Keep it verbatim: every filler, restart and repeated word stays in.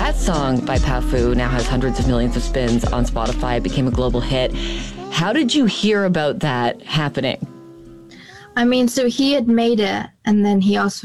That song by Pafu now has hundreds of millions of spins on Spotify. It became a global hit. How did you hear about that happening? I mean, so he had made it, and then he also